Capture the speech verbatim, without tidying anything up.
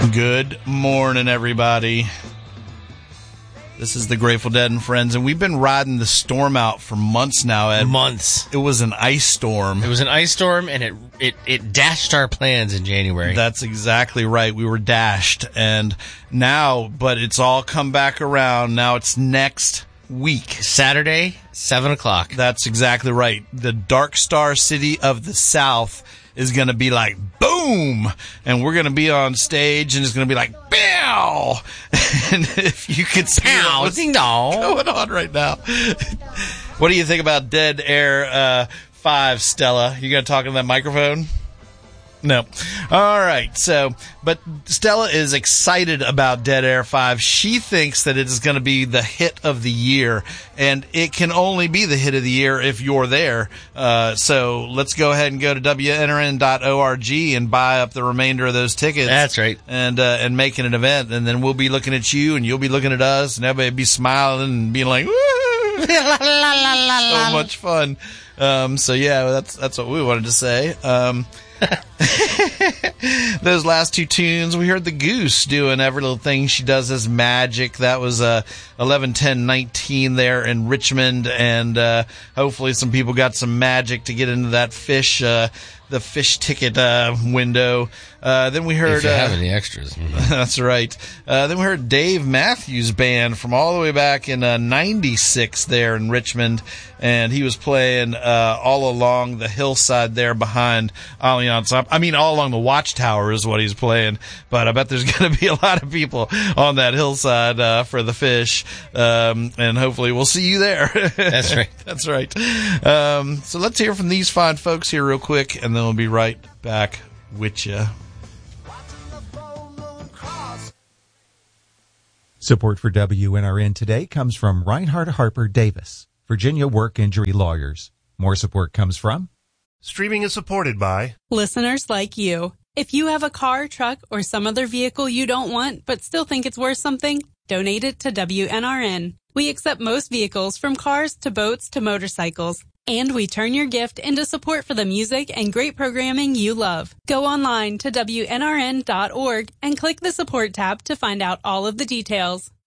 Good morning, everybody. This is the Grateful Dead and Friends, and we've been riding the storm out for months now, Ed. Months. It was an ice storm. It was an ice storm, and it, it, it dashed our plans in January. That's exactly right. We were dashed, and now, but it's all come back around. Now it's next week. Saturday, seven o'clock. That's exactly right. The Dark Star City of the South is going to be like, boom! And we're going to be on stage, and it's going to be like, pow! And if you could see Pow, what's ding dong. going on right now. What do you think about Dead Air uh, five, Stella? You going to talk in that microphone? No. All right. So, but Stella is excited about Dead Air five. She thinks that it is going to be the hit of the year, and it can only be the hit of the year if you're there. Uh, so let's go ahead and go to W N R N dot org and buy up the remainder of those tickets. That's right. And, uh, and make it an event, and then we'll be looking at you, and you'll be looking at us, and everybody will be smiling and being like, woo! So much fun. Um, so yeah, that's, that's what we wanted to say. Um, Those last two tunes, we heard the Goose doing Every Little Thing She Does Is Magic. That was uh, eleven ten nineteen there in Richmond, and uh, hopefully some people got some magic to get into that fish, uh, the fish ticket uh, window. Uh, then we heard... If you uh, have any extras. That's right. Uh, then we heard Dave Matthews Band from all the way back in uh, ninety-six there in Richmond, and he was playing uh, all along the hillside there behind Allianz. I mean, all along the watchtower is what he's playing, but I bet there's going to be a lot of people on that hillside uh, for the fish, um, and hopefully we'll see you there. That's right. That's right. Um, so let's hear from these fine folks here real quick, and then we'll be right back with you. Support for W N R N today comes from Reinhard Harper Davis, Virginia Work Injury Lawyers. More support comes from... Streaming is supported by... listeners like you. If you have a car, truck, or some other vehicle you don't want but still think it's worth something, donate it to W N R N. We accept most vehicles, from cars to boats to motorcycles. And we turn your gift into support for the music and great programming you love. Go online to W N R N dot org and click the support tab to find out all of the details.